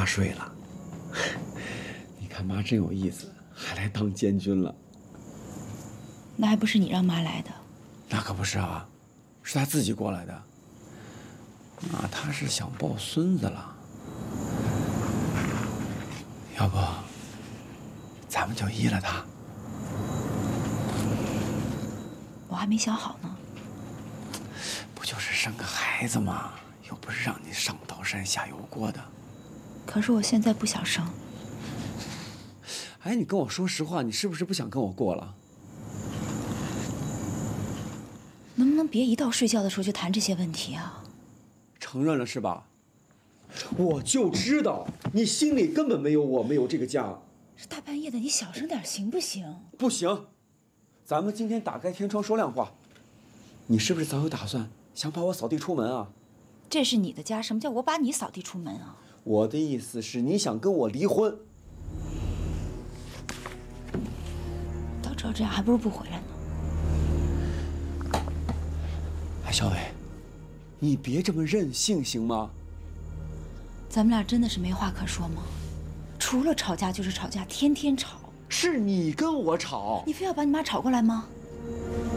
睡了。你看妈真有意思，还来当监军了。 那还不是你让妈来的？ 那可不是啊，是她自己过来的。那她是想抱孙子了。要不，咱们就依了她。 我还没想好呢。 不就是生个孩子吗？又不是让你上刀山下油锅的。 可是我现在不想生。 哎，你跟我说实话，你是不是不想跟我过了？ 能不能别一到睡觉的时候就谈这些问题啊？ 承认了是吧？我就知道你心里根本没有我，没有这个家。 这大半夜的，你小声点行不行？ 不行，咱们今天打开天窗说亮话。你是不是早有打算，想把我扫地出门啊？ 这是你的家，什么叫我把你扫地出门啊？ 我的意思是，你想跟我离婚。 早知道这样，还不如不回来呢。 哎，小伟，你别这么任性行吗？ 咱们俩真的是没话可说吗？除了吵架就是吵架，天天吵。 是你跟我吵， 你非要把你妈吵过来吗？